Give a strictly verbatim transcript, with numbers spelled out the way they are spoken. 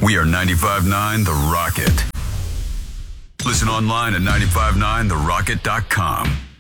We are ninety-five point nine The Rocket. Listen online at nine five nine the rocket dot com.